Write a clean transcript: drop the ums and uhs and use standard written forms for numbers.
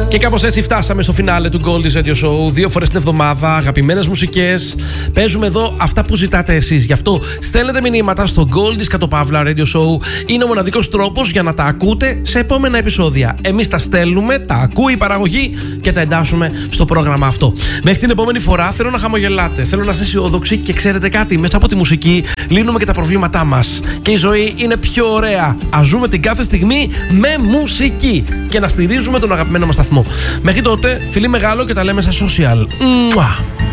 Και κάπως έτσι φτάσαμε στο φινάλε του Goldie's Radio Show. 2 φορές την εβδομάδα, αγαπημένες μουσικές. Παίζουμε εδώ αυτά που ζητάτε εσείς. Γι' αυτό στέλνετε μηνύματα στο Goldie's Radio Show. Είναι ο μοναδικός τρόπος για να τα ακούτε σε επόμενα επεισόδια. Εμείς τα στέλνουμε, τα ακούει η παραγωγή και τα εντάσσουμε στο πρόγραμμα αυτό. Μέχρι την επόμενη φορά θέλω να χαμογελάτε. Θέλω να είστε αισιόδοξοι και ξέρετε κάτι. Μέσα από τη μουσική λύνουμε και τα προβλήματά μας. Και η ζωή είναι πιο ωραία. Ας ζούμε την κάθε στιγμή με μουσική και να στηρίζουμε τον αγαπημένο μας σταθμό. Μέχρι τότε, φιλί μεγάλο και τα λέμε στα social. Μουα.